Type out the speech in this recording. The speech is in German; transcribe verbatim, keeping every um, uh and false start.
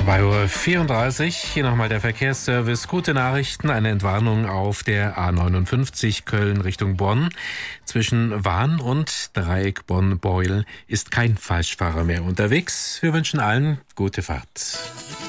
zwei Uhr vierunddreißig, hier nochmal der Verkehrsservice. Gute Nachrichten, eine Entwarnung auf der A neunundfünfzig Köln Richtung Bonn. Zwischen Wahn und Dreieck Bonn-Beuel ist kein Falschfahrer mehr unterwegs. Wir wünschen allen gute Fahrt.